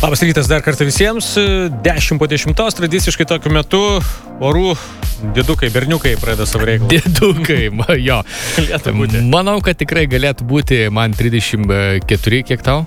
Labas rytas dar kartą visiems. 10 po 10, tradiciškai tokiu metu orų dėdukai, berniukai pradeda savo reikalą. Dėdukai, jo. Galėtų būti. Manau, kad tikrai galėtų būti man 34, kiek tau?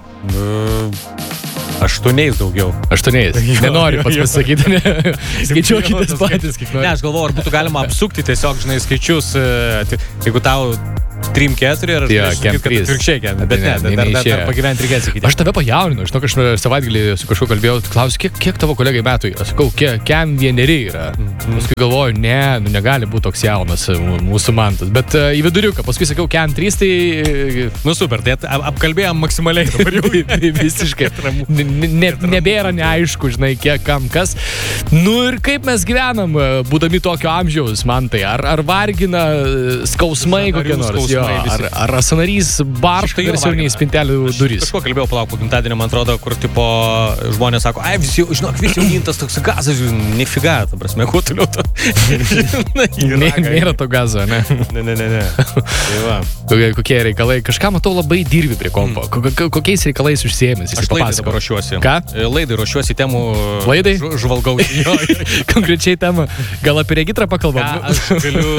8 daugiau. 8. Nenoriu pats pasakyti. Skaičiuokitės patys, kiek nori. Ne, aš galvoju, ar būtų galima apsukti tiesiog, žinai, skaičius, jeigu tau 3-4 ir aš atvirkščiai, bet dar pagyventi reikės sakyti. Aš tave pajauninu, žinok, aš savaitgalį su kažkuo kalbėjau, klausiu, kiek tavo kolegai metų? Aš sakau, kiek vieneri yra. Paskui galvoju, negali būti toks jaunas mūsų mantas, bet į viduriuką, paskui sakiau, kiek 3, tai... Nu super, tai apkalbėjom maksimaliai dabar jau. Visiškai. Nebėra neaišku, žinai, kiek kam kas. Nu ir kaip mes gyvenam, būdami tokio amžiaus, mantai, ar vargina skausmai kokie nors? Jo, ar sanarys barška garsiauniai spintelių durys. Kažko kalbėjau, palauk, po gimtadienio, man atrodo, kur tipo žmonės sako, visi gintas toks gazas, nefiga, ta prasme, kuo toliau to. Nėra to gazo, ne? Ne. Tai va. Kokie reikalai? Kažką matau labai dirbi prie kompo. Kokiais reikalais užsiėmęs? Aš laidai dabar ruošiuosi. Ką? Laidai ruošiuosi temų. Laidai? Žvalgausi. Konkrečiai temą. Gal apie regitrą pakalbam? Aš galiu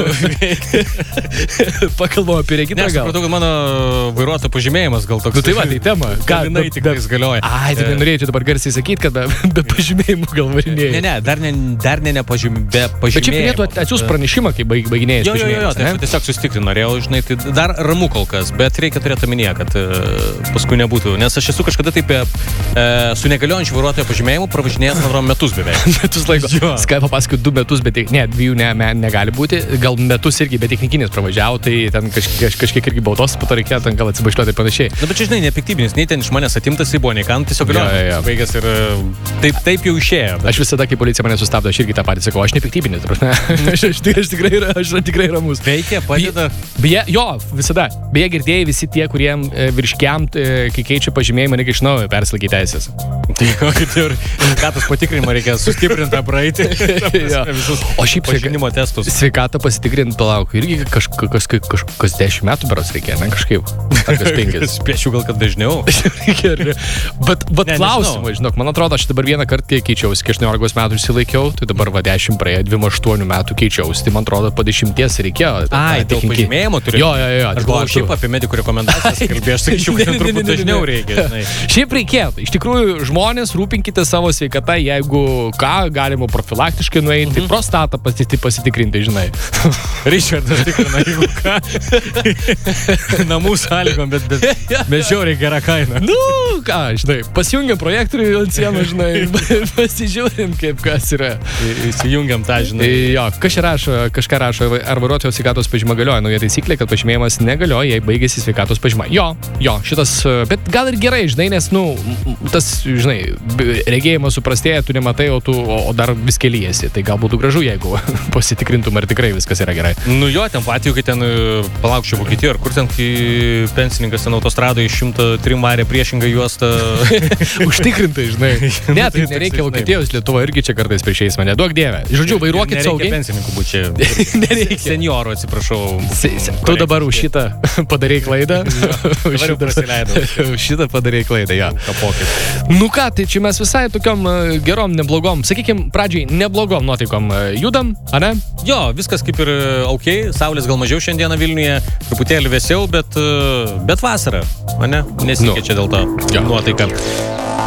pakalbam apie regitrą gal. Aš supratau, kad mano vairuotojo pažymėjimas gal toks. Nu tai va, tai tema. Ką jinai tik galioja. Ai, tai nenorėčiau dabar garsiai sakyti, kad be pažymėjimų gal varinėjai. Ne, dar ne pažymėjimų. Bet čia turėtų atsiųs pranešimą, kai baiginėjai pažymėjimus. Jo, tai aš tiesiog susitikti norėjau, žinai, tai dar ramu kol kas, bet reikia turėti omenyje, kad paskui nebūtų. Nes aš esu kažkada taip su negaliojančiu vairuotojo pažymėjimu pravažinėjęs, man atrodo, metus beveik. Metus laiko. Skai papasakau 2 metus, bet ne, 2 negali būti. Gal metus irgi be technikinės pravažiavo, tai ten kažkiek irgi baudos, po to reikėjo ten gal atsibašliuoti ir panašiai. Na, bet čia, žinai, nepiktybinis, nei ten iš manęs atimtas, tai buvo nei kam, tiesiog galioja. Baigęs ir taip jau išėjo. Aš visada, kai policija mane sustabdo, aš irgi tą patį sakau, aš nepiktybinis, aš tikrai ramus. Veikia, padeda. Beje, jo, visada. Beje, girdėjai visi tie, kurie virškiam, kai keičia pažymėjimą, reikia iš naujo persilaikyti teisės. Tai ir sveikatos patikrinimą reikia sustiprinti, praeiti. O šiaip pažinimo testus. Sveikatą pasitikrinti, palauk, irgi kas 10 metų beros reikia, ne kažkaip. Kas 5. Spėčiau gal, kad dažniau. Bet klausimai, žinok, man atrodo, aš dabar vieną kartą keičiausi, kai 18 metų išsilaikiau, tai dabar 10 praėjo, 28 metų keičiausi, tai man atrodo, po 10 reikėjo. Ai, dėl pažymėjimo turi. Jo. Aš galvoju, šiaip apie medikų rekomendacijas kalbėjau, aš sakyčiau, kad turbūt dažniau reikia. Šiaip reikėtų. Iš tikrųjų, žmonės, rūpinkite savo sveikatą, jeigu ką, galima profilaktiškai nueiti, prostatą pasitikrinti, žinai. Richardas tikrina, jeigu ką. Namų sąlygom, bet žiauriai gera kaina. Nu, ką, žinai, pasijungiam projektorių ant sienos, žinai, pasižiūrim, kaip kas yra. Įsijungiam tą, žinai. Jo, kažką rašo, ar vairuotojo sveikatos pažyma galioja. Nauja taisyklė, kad pažymėjimas negalioja, jei baigėsi sveikatos pažyma. Jo, šitas, bet gal ir gerai, žinai, nes, tas, žinai, regėjimas suprastėja, tu nematai, o dar vis keliesi. Tai gal būtų gražu, jeigu pasitikrintum, ar tikrai viskas yra gerai. Nu jo, ten patijų, kai ten palaukščiau Vokietijoje, ar kur ten, kai pensininkas ten autostradoje 103 varė priešingą juostą. Užtikrintai, žinai. Ne, tai nereikia Vokietijos, Lietuva irgi čia kartais prieš eismą, neduok dievę. Žodžiu, vairuokit saugiai. Nereikia pensininkų būti čia. Nereikia. Seniorų, atsiprašau. Tu dabar už šitą padarei klaidą. Dabar jau prasileidau. Šitą padarei klaidą, jo. Kapokit. Nu ką, tai čia mes visai tokiom gerom, neblogom, sakykim, pradžiai neblogom nuotaikom judam, ane? Jo, viskas kaip ir ok, saulės gal mažiau šiandieną Vilniuje, truputėlį vėsiau, bet vasara, ane? Nesikeičia dėl to nuotaika.